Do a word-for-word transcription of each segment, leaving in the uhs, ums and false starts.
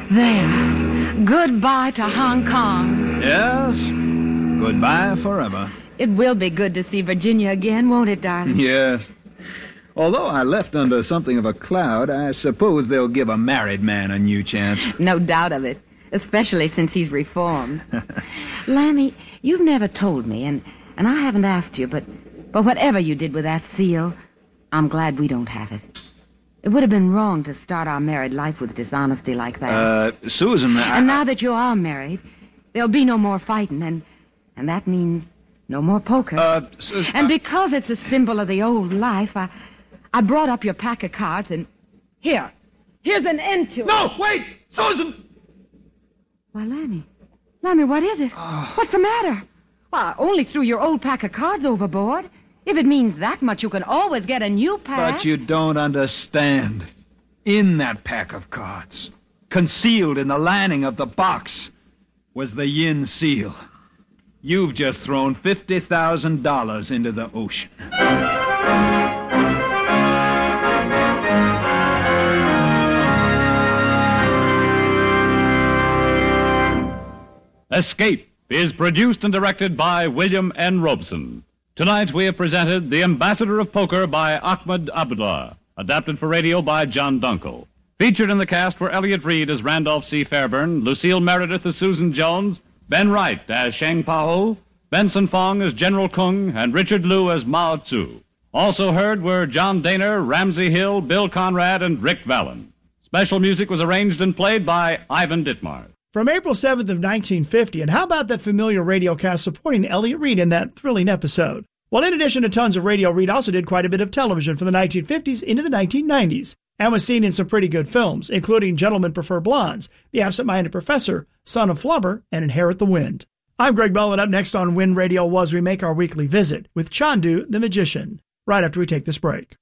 There. Goodbye to Hong Kong. Yes. Goodbye forever. It will be good to see Virginia again, won't it, darling? Yes. Although I left under something of a cloud, I suppose they'll give a married man a new chance. No doubt of it, especially since he's reformed. Lammy, you've never told me, and, and I haven't asked you, but, but whatever you did with that seal, I'm glad we don't have it. It would have been wrong to start our married life with dishonesty like that. Uh, Susan, I... And now that you are married, there'll be no more fighting, and, and that means no more poker. Uh, Susan... And because it's a symbol of the old life, I, I brought up your pack of cards, and here, here's an end to it. No, wait! Susan! Why, Lammy, Lammy, what is it? Oh. What's the matter? Well, I only threw your old pack of cards overboard. If it means that much, you can always get a new pack. But you don't understand. In that pack of cards, concealed in the lining of the box, was the yin seal. You've just thrown fifty thousand dollars into the ocean. Escape is produced and directed by William N. Robeson. Tonight we have presented The Ambassador of Poker by Ahmed Abdullah, adapted for radio by John Dunkel. Featured in the cast were Elliot Reed as Randolph C. Fairburn, Lucille Meredith as Susan Jones, Ben Wright as Sheng Pao, Benson Fong as General Kung, and Richard Liu as Mao Tzu. Also heard were John Daner, Ramsey Hill, Bill Conrad, and Rick Vallon. Special music was arranged and played by Ivan Ditmar. From April seventh of nineteen fifty, and how about that familiar radio cast supporting Elliot Reed in that thrilling episode? Well, in addition to tons of radio, Reed also did quite a bit of television from the nineteen fifties into the nineteen nineties, and was seen in some pretty good films, including Gentlemen Prefer Blondes, The Absent-Minded Professor, Son of Flubber, and Inherit the Wind. I'm Greg Bell, and up next on Wind Radio was we make our weekly visit with Chandu the Magician, right after we take this break.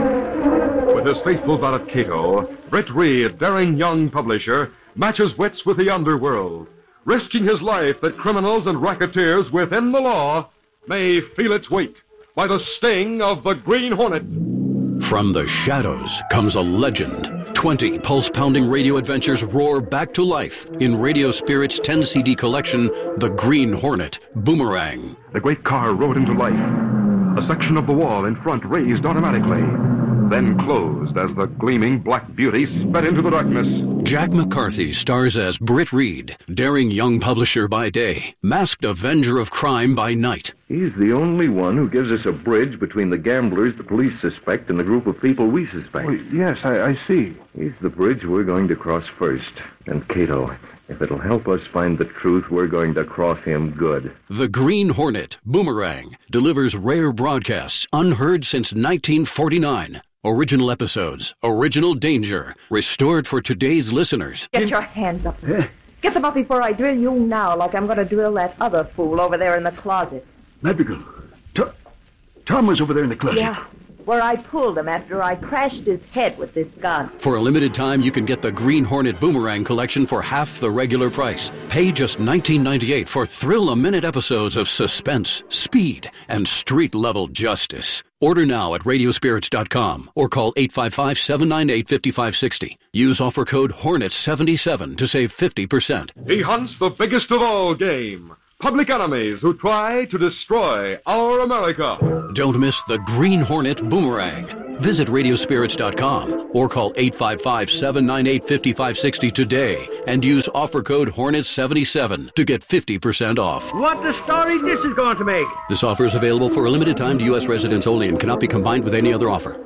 With his faithful valet Cato, Britt Reed, daring young publisher, matches wits with the underworld, risking his life that criminals and racketeers within the law may feel its weight by the sting of the Green Hornet. From the shadows comes a legend. Twenty pulse-pounding radio adventures roar back to life in Radio Spirit's ten-C D collection, The Green Hornet Boomerang. The great car rode into life. A section of the wall in front raised automatically, then closed as the gleaming black beauty sped into the darkness. Jack McCarthy stars as Britt Reed, daring young publisher by day, masked avenger of crime by night. He's the only one who gives us a bridge between the gamblers the police suspect and the group of people we suspect. Well, yes, I, I see. He's the bridge we're going to cross first. And Cato, if it'll help us find the truth, we're going to cross him good. The Green Hornet Boomerang delivers rare broadcasts unheard since nineteen forty-nine. Original episodes, original danger, restored for today's listeners. Get your hands up. Get them up before I drill you now, like I'm going to drill that other fool over there in the closet. Madrigal, Tom, Tom was over there in the closet. Yeah, where I pulled him after I crashed his head with this gun. For a limited time, you can get the Green Hornet Boomerang collection for half the regular price. Pay just nineteen ninety-eight for thrill-a-minute episodes of suspense, speed, and street-level justice. Order now at radio spirits dot com or call eight five five, seven nine eight, five five six zero. Use offer code Hornet seventy-seven to save fifty percent. He hunts the biggest of all game, public enemies who try to destroy our America. Don't miss the Green Hornet Boomerang. Visit radio spirits dot com or call eight five five, seven nine eight, five five six zero today and use offer code Hornet seventy-seven to get fifty percent off. What the story this is going to make? This offer is available for a limited time to U S residents only and cannot be combined with any other offer.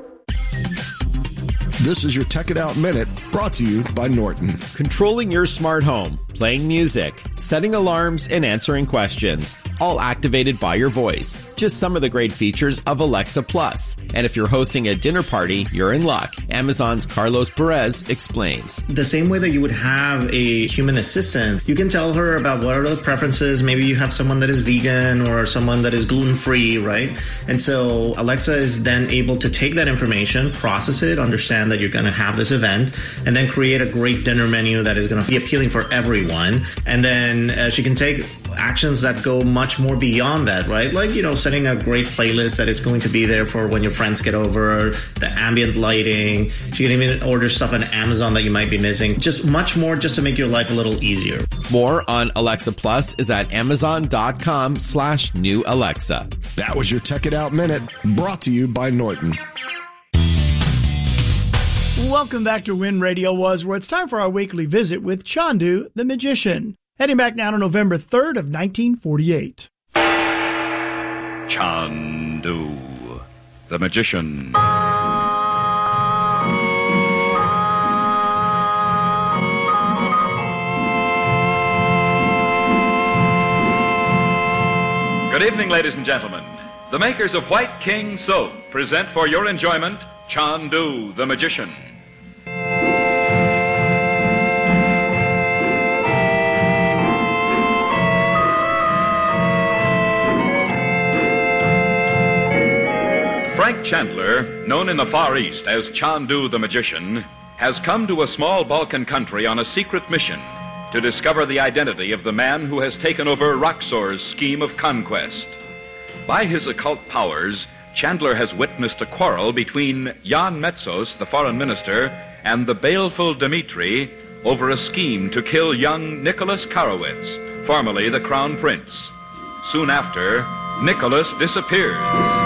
This is your Tech It Out Minute, brought to you by Norton. Controlling your smart home, playing music, setting alarms, and answering questions, all activated by your voice. Just some of the great features of Alexa Plus. And if you're hosting a dinner party, you're in luck. Amazon's Carlos Perez explains. The same way that you would have a human assistant, you can tell her about what are the preferences. Maybe you have someone that is vegan or someone that is gluten-free, right? And so Alexa is then able to take that information, process it, understand that you're going to have this event, and then create a great dinner menu that is going to be appealing for everyone. And then uh, she can take actions that go much more beyond that, right? Like, you know, setting a great playlist that is going to be there for when your friends get over, the ambient lighting. She can even order stuff on Amazon that you might be missing. Just much more just to make your life a little easier. More on Alexa Plus is at amazon.com slash new Alexa. That was your Tech It Out Minute, brought to you by Norton. Welcome back to When Radio Was, where it's time for our weekly visit with Chandu the Magician. Heading back now to November third of nineteen forty-eight. Chandu the Magician. Good evening, ladies and gentlemen. The makers of White King Soap present for your enjoyment Chandu the Magician. Frank Chandler, known in the Far East as Chandu the Magician, has come to a small Balkan country on a secret mission to discover the identity of the man who has taken over Roxor's scheme of conquest. By his occult powers, Chandler has witnessed a quarrel between Jan Metzos, the foreign minister, and the baleful Dmitri over a scheme to kill young Nicholas Karowitz, formerly the crown prince. Soon after, Nicholas disappears.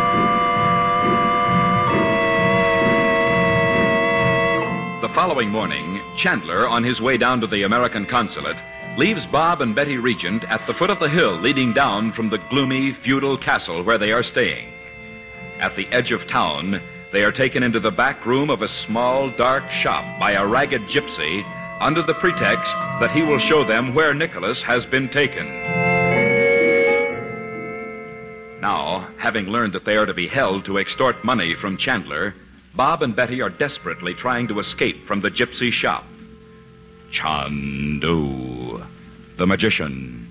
The following morning, Chandler, on his way down to the American consulate, leaves Bob and Betty Regent at the foot of the hill leading down from the gloomy feudal castle where they are staying. At the edge of town, they are taken into the back room of a small, dark shop by a ragged gypsy under the pretext that he will show them where Nicholas has been taken. Now, having learned that they are to be held to extort money from Chandler, Bob and Betty are desperately trying to escape from the gypsy shop. Chandu the Magician.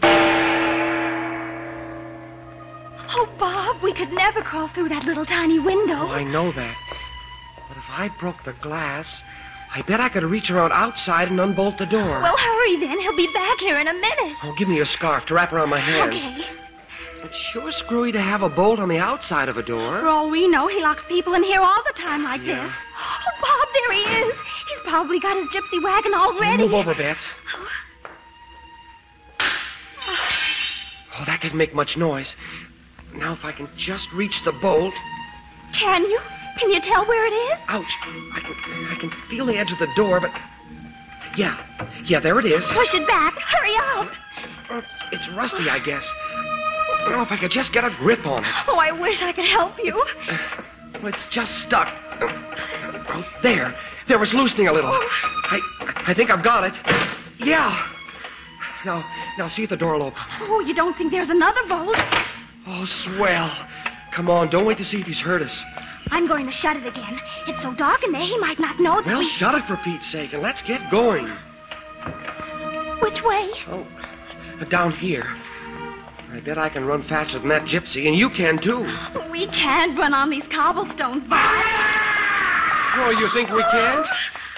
Oh, Bob, we could never crawl through that little tiny window. Oh, I know that. But if I broke the glass, I bet I could reach around outside and unbolt the door. Well, hurry then. He'll be back here in a minute. Oh, give me a scarf to wrap around my hand. Okay. It's sure screwy to have a bolt on the outside of a door. For all we know, he locks people in here all the time like Yeah. this. Oh, Bob, there he is. He's probably got his gypsy wagon already. Move over, Bets. Oh, that didn't make much noise. Now, if I can just reach the bolt. Can you? Can you tell where it is? Ouch. I can, I can feel the edge of the door, but... Yeah. Yeah, there it is. Push it back. Hurry up. Oh, it's, it's rusty, I guess. Oh, if I could just get a grip on it. Oh, I wish I could help you. It's, uh, it's just stuck. Oh, there. There, it's loosening a little. Oh. I I think I've got it. Yeah. Now, now see if the door will open. Oh, you don't think there's another bolt? Oh, swell. Come on, don't wait to see if he's hurt us. I'm going to shut it again. It's so dark in there, he might not know that Well, we... shut it for Pete's sake, and let's get going. Which way? Oh, down here. I bet I can run faster than that gypsy, and you can, too. We can't run on these cobblestones, Bob. Oh, you think we can't?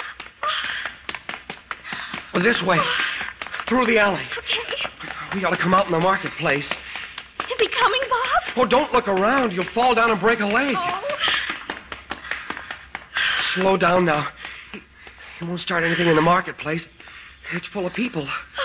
Well, this way. Through the alley. Okay. We ought to come out in the marketplace. Is he coming, Bob? Oh, don't look around. You'll fall down and break a leg. Oh. Slow down now. He won't start anything in the marketplace. It's full of people.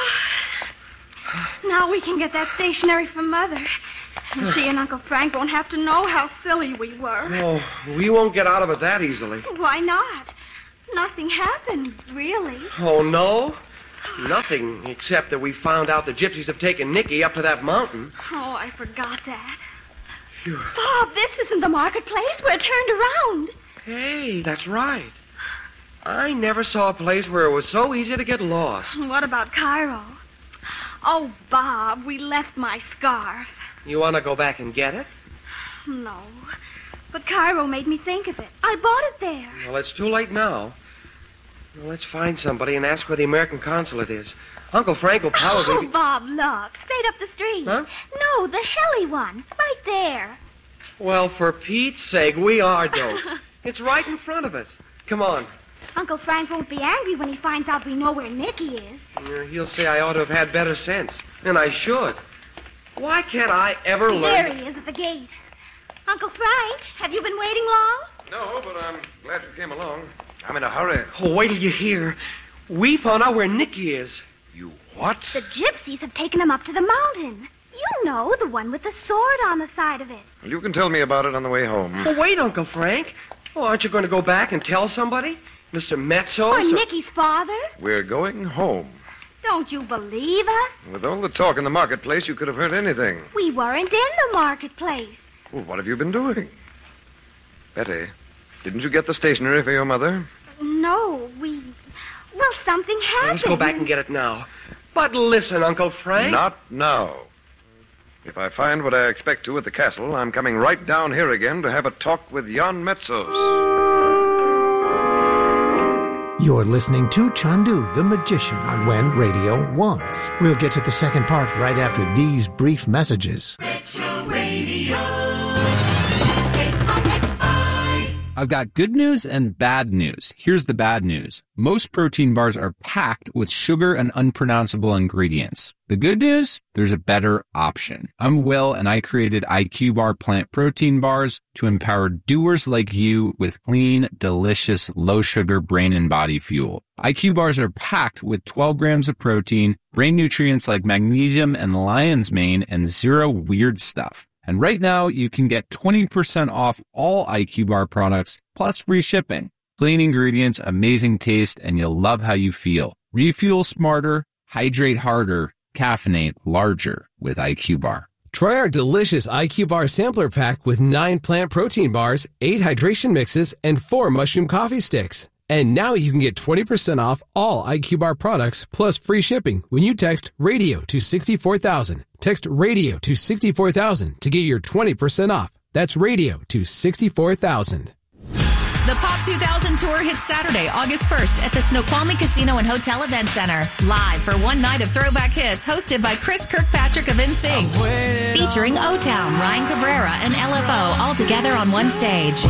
Now we can get that stationery from Mother. And she and Uncle Frank won't have to know how silly we were. Oh, we won't get out of it that easily. Why not? Nothing happened, really. Oh, no? Nothing, except that we found out the gypsies have taken Nicky up to that mountain. Oh, I forgot that. Phew. Bob, this isn't the marketplace. We're turned around. Hey, that's right. I never saw a place where it was so easy to get lost. What about Cairo? Oh, Bob, we left my scarf. You want to go back and get it? No. But Cairo made me think of it. I bought it there. Well, it's too late now. Well, let's find somebody and ask where the American consulate is. Uncle Frank will probably... Oh, be... Bob, look. Straight up the street. Huh? No, the hilly one. Right there. Well, for Pete's sake, we are doped. It's right in front of us. Come on. Uncle Frank won't be angry when he finds out we know where Nicky is. Uh, he'll say I ought to have had better sense. And I should. Why can't I ever learn... There he is at the gate. Uncle Frank, have you been waiting long? No, but I'm glad you came along. I'm in a hurry. Oh, wait till you hear. We found out where Nicky is. You what? The gypsies have taken him up to the mountain. You know, the one with the sword on the side of it. Well, you can tell me about it on the way home. Oh, wait, Uncle Frank. Oh, aren't you going to go back and tell somebody? Mister Metzos? Or Nicky's father? We're going home. Don't you believe us? With all the talk in the marketplace, you could have heard anything. We weren't in the marketplace. Well, what have you been doing? Betty, didn't you get the stationery for your mother? No, we... Well, something happened. Let's go back and get it now. But listen, Uncle Frank. Not now. If I find what I expect to at the castle, I'm coming right down here again to have a talk with Jan Metzos. You're listening to Chandu the Magician on When Radio Was. We'll get to the second part right after these brief messages. Retro Radio. I've got good news and bad news. Here's the bad news. Most protein bars are packed with sugar and unpronounceable ingredients. The good news? There's a better option. I'm Will, and I created I Q Bar plant protein bars to empower doers like you with clean, delicious, low-sugar brain and body fuel. I Q bars are packed with twelve grams of protein, brain nutrients like magnesium and lion's mane, and zero weird stuff. And right now, you can get twenty percent off all I Q Bar products, plus free shipping. Clean ingredients, amazing taste, and you'll love how you feel. Refuel smarter, hydrate harder, caffeinate larger with I Q Bar. Try our delicious I Q Bar sampler pack with nine plant protein bars, eight hydration mixes, and four mushroom coffee sticks. And now you can get twenty percent off all I Q Bar products plus free shipping when you text RADIO to sixty-four thousand. Text RADIO to sixty-four thousand to get your twenty percent off. That's RADIO to sixty-four thousand. The Pop two thousand Tour hits Saturday, August first at the Snoqualmie Casino and Hotel Event Center. Live for one night of throwback hits hosted by Chris Kirkpatrick of N Sync. Featuring O-Town, Ryan Cabrera, and L F O all together on one stage.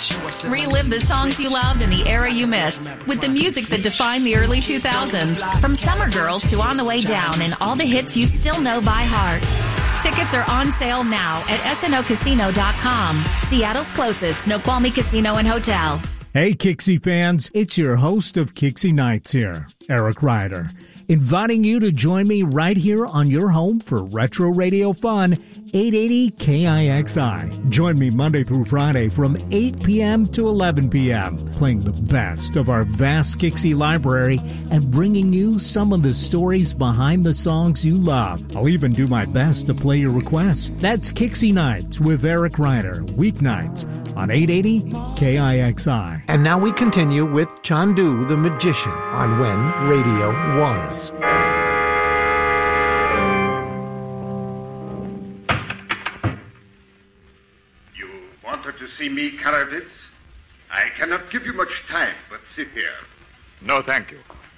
Relive the songs you loved and the era you miss with the music that defined the early two thousands. From Summer Girls to On the Way Down and all the hits you still know by heart. Tickets are on sale now at S N O casino dot com. Seattle's closest Snoqualmie Casino and Hotel. Hey, Kixie fans. It's your host of Kixie Nights here, Eric Ryder, inviting you to join me right here on your home for Retro Radio Fun, eight eighty K I X I. Join me Monday through Friday from eight p.m. to eleven p.m., playing the best of our vast Kixie library and bringing you some of the stories behind the songs you love. I'll even do my best to play your requests. That's Kixie Nights with Eric Ryder, weeknights on eight eighty K I X I. And now we continue with Chandu the Magician on When Radio Was. Wanted to see me, Karadits? I cannot give you much time, but sit here. No, thank you.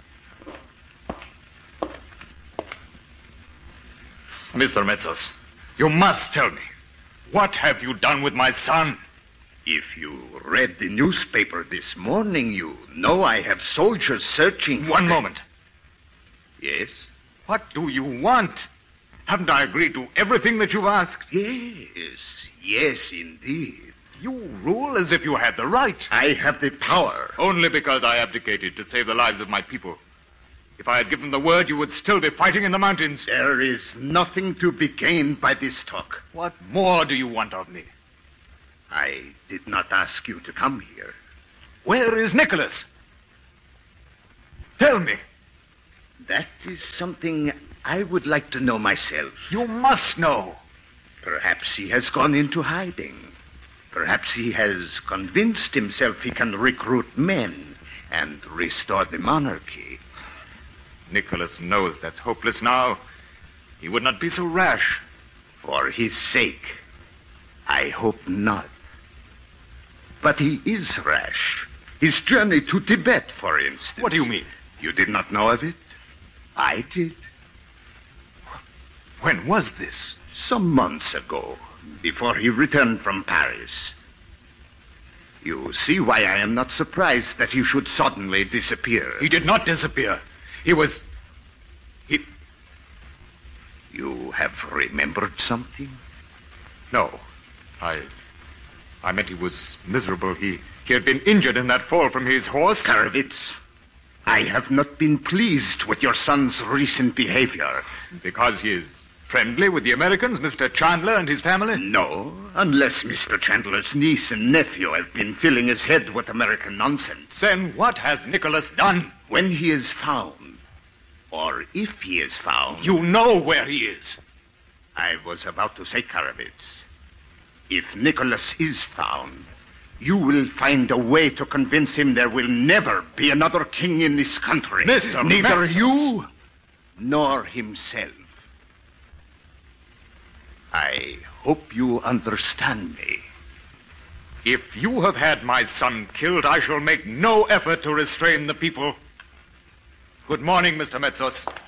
Mister Metzos, you must tell me, what have you done with my son? If you read the newspaper this morning, you know I have soldiers searching... One moment. Yes? What do you want? Haven't I agreed to everything that you've asked? Yes, yes, indeed. You rule as if you had the right. I have the power. Only because I abdicated to save the lives of my people. If I had given the word, you would still be fighting in the mountains. There is nothing to be gained by this talk. What more do you want of me? I did not ask you to come here. Where is Nicholas? Tell me. That is something I would like to know myself. You must know. Perhaps he has gone into hiding. Perhaps he has convinced himself he can recruit men and restore the monarchy. Nicholas knows that's hopeless now. He would not be so rash. For his sake, I hope not. But he is rash. His journey to Tibet, for instance. What do you mean? You did not know of it? I did. When was this? Some months ago, before he returned from Paris. You see why I am not surprised that he should suddenly disappear. He did not disappear. He was... He... You have remembered something? No. I... I meant he was miserable. He, he had been injured in that fall from his horse. Karavitz, I have not been pleased with your son's recent behavior. Because he is friendly with the Americans, Mister Chandler and his family? No, unless Mister Chandler's niece and nephew have been filling his head with American nonsense. Then what has Nicholas done? When he is found, or if he is found... You know where he is. I was about to say, Karavitz, if Nicholas is found, you will find a way to convince him there will never be another king in this country. Mister Neither Metzos. you nor himself. I hope you understand me. If you have had my son killed, I shall make no effort to restrain the people. Good morning, Mister Metzos.